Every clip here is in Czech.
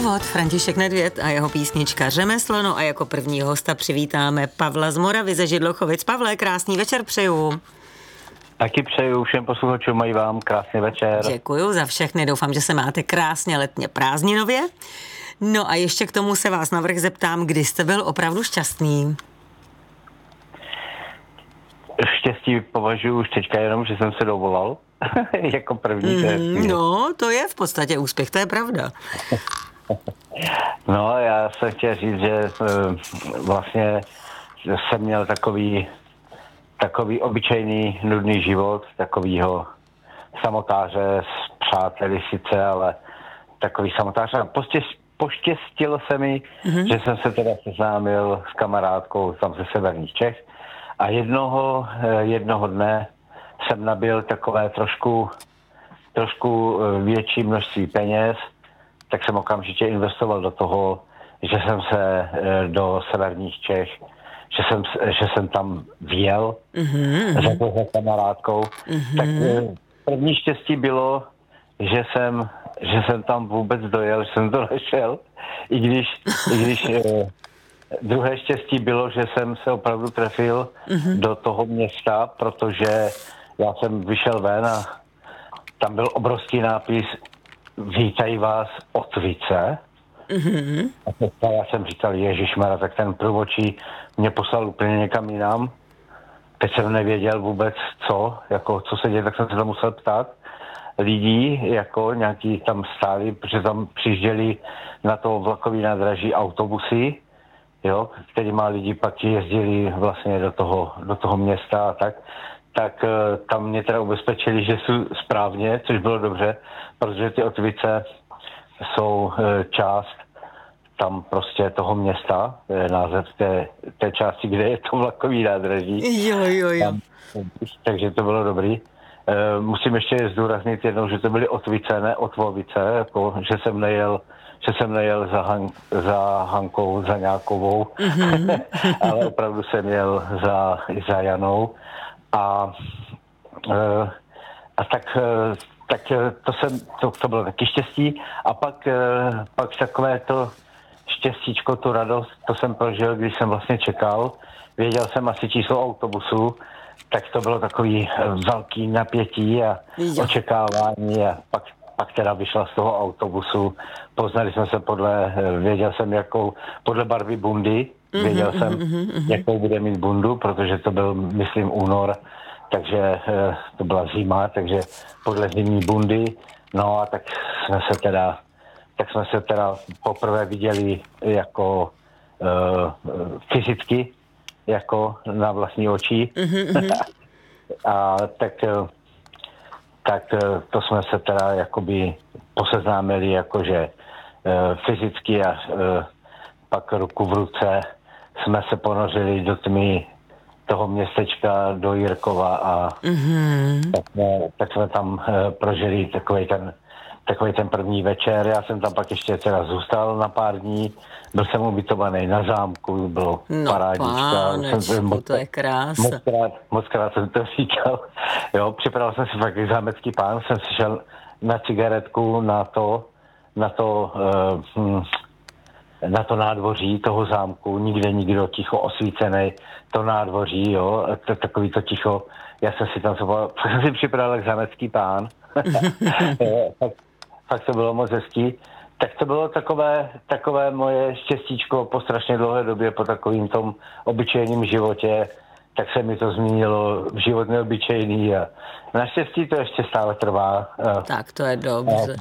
úvod František Nedvěd a jeho písnička Řemeslo. No a jako prvního hosta přivítáme Pavla z Moravy ze Židlochovic. Pavle, krásný večer přeju. Taky přeju všem posluchačům, mají vám krásný večer. Děkuju za všechny, doufám, že se máte krásně letně prázdninově. No a ještě k tomu se vás navrch zeptám, kdy jste byl opravdu šťastný? Štěstí považuji už teďka jenom, že jsem se dovolal jako první. No, to je v podstatě úspěch, to je pravda. No, já jsem chtěl říct, že vlastně jsem měl takový obyčejný, nudný život, takovýho samotáře s přáteli sice, ale takový samotář. Poštěstilo se mi, že jsem se teda seznámil s kamarádkou tam ze severních Čech a jednoho dne jsem nabil takové trošku větší množství peněz, tak jsem okamžitě investoval do toho, že jsem se do severních Čech, že jsem tam vjel za tohle kamarádkou. Tak první štěstí bylo, že jsem tam vůbec dojel, že jsem to nešel, i když druhé štěstí bylo, že jsem se opravdu trefil do toho města, protože já jsem vyšel ven a tam byl obrovský nápis Vítají vás Otvice. A já jsem říkal, ježišmarja, tak ten průvodčí mě poslal úplně někam jinam. Teď jsem nevěděl vůbec co se děje, tak jsem se tam musel ptát lidí, jako nějaký tam stáli, protože tam přijížděli na to vlakový nádraží autobusy, jo, kterýma lidi pak jezdili vlastně do toho města a tak tam mě teda ubezpečili, že jsou správně, což bylo dobře, protože ty Otvice jsou část tam prostě toho města, název té části, kde je to vlakový nádraží. Jo. Tam, takže to bylo dobrý. Musím ještě zdůraznit jednou, že to byly Otvice, ne Otvovice, jako, že jsem nejel za Hankou, za Nějakovou, ale opravdu jsem jel za Janou. A tak to bylo taky štěstí. A pak takové to štěstíčko, tu radost, to jsem prožil, když jsem vlastně čekal. Věděl jsem asi číslo autobusu, tak to bylo takový velký napětí a očekávání a pak teda vyšla z toho autobusu. Poznali jsme se věděl jsem podle barvy bundy, věděl jsem, jakou bude mít bundu, protože to byl, myslím, únor, takže to byla zima, takže podle zimní bundy, no a tak jsme se teda poprvé viděli jako fyzicky, jako na vlastní oči. A tak to jsme se teda jakoby poseznámili jakože fyzicky a pak ruku v ruce jsme se ponořili do tmy toho městečka do Jirkova a tak jsme tam prožili takový ten první večer. Já jsem tam pak ještě teda zůstal na pár dní. Byl jsem ubytovaný na zámku, bylo parádička. To je krása. Moc krát jsem to říkal. Jo, připravil jsem si fakt zámecký pán, jsem si šel na cigaretku na to nádvoří toho zámku, nikde nikdo, ticho osvícený, to nádvoří, jo, takový to ticho. Já jsem si tam jsem si připravil jak zámecký pán. Fakt to bylo moc hezký. Tak to bylo takové moje štěstíčko po strašně dlouhé době, po takovým tom obyčejným životě, tak se mi to změnilo v život neobyčejný a naštěstí to ještě stále trvá. Tak to je dobře.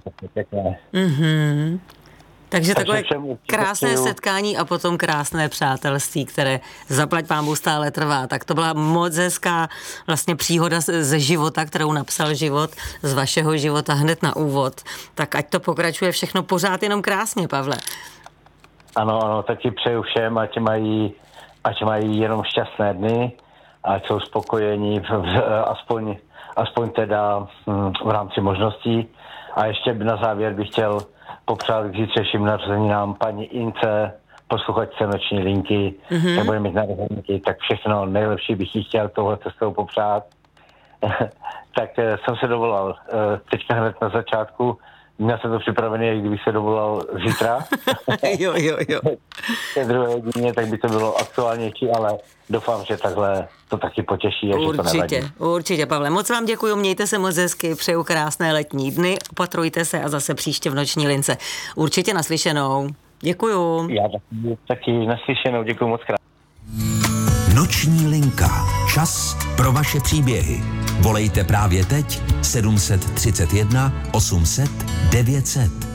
Takže takové krásné setkání a potom krásné přátelství, které zaplať pánbůh stále trvá. Tak to byla moc hezká vlastně příhoda ze života, kterou napsal život, z vašeho života hned na úvod. Tak ať to pokračuje všechno pořád jenom krásně, Pavle. Ano, taky přeju všem, ať mají jenom šťastné dny, ať jsou spokojení, aspoň teda v rámci možností. A ještě na závěr bych chtěl popřát k zítřejším narozeninám paní Ince, posluchačce Noční linky, tak bude mít narozeniny, tak všechno nejlepší bych jí chtěl touhle cestou popřát. Tak jsem se dovolal teďka hned na začátku Měl jsem to připravené, jak kdybych se dovolal zítra. jo. Té druhé hodině, tak by to bylo aktuálnější, ale doufám, že takhle to taky potěší. Určitě, Pavle. Moc vám děkuju, mějte se moc hezky, přeju krásné letní dny, opatrujte se a zase příště v Noční lince. Určitě naslyšenou. Děkuju. Já taky naslyšenou, děkuju moc krát. Noční linka. Čas pro vaše příběhy. Volejte právě teď 731 800 900.